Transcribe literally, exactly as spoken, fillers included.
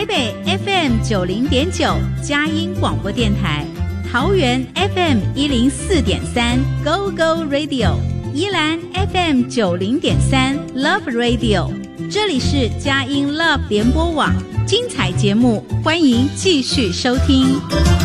北 F M 九零点九佳音广播电台，桃园 F M 一零四点三 Go Go Radio， 宜兰 F M 九零点三 Love Radio， 这里是佳音 Love 联播网，精彩节目欢迎继续收听。